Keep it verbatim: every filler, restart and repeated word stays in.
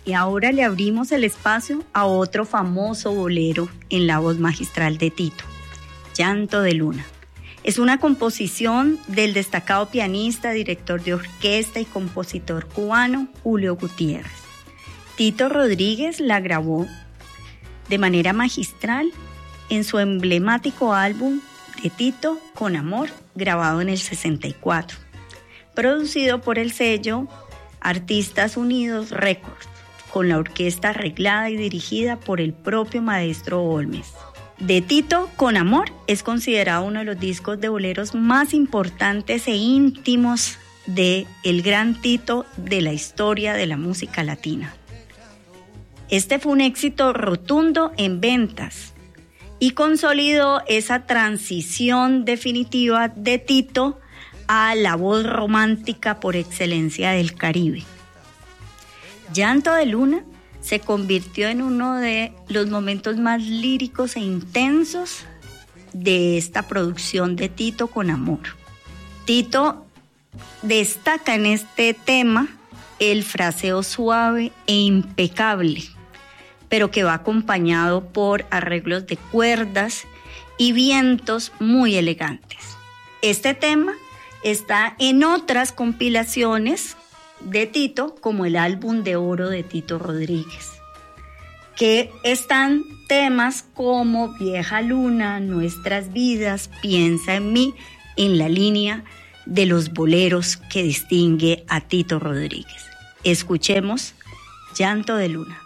Y ahora le abrimos el espacio a otro famoso bolero en la voz magistral de Tito, Llanto de Luna. Es una composición del destacado pianista, director de orquesta y compositor cubano Julio Gutiérrez. Tito Rodríguez la grabó de manera magistral en su emblemático álbum de Tito con Amor, grabado en el sesenta y cuatro, producido por el sello Artistas Unidos Records, con la orquesta arreglada y dirigida por el propio maestro Olmes. De Tito con Amor es considerado uno de los discos de boleros más importantes e íntimos de el gran Tito de la historia de la música latina. Este fue un éxito rotundo en ventas y consolidó esa transición definitiva de Tito a la voz romántica por excelencia del Caribe. Llanto de Luna se convirtió en uno de los momentos más líricos e intensos de esta producción de Tito con Amor. Tito destaca en este tema el fraseo suave e impecable, pero que va acompañado por arreglos de cuerdas y vientos muy elegantes. Este tema está en otras compilaciones de Tito, como el álbum de oro de Tito Rodríguez, que están temas como Vieja Luna, Nuestras Vidas, Piensa en mí, en la línea de los boleros que distingue a Tito Rodríguez. Escuchemos Llanto de Luna.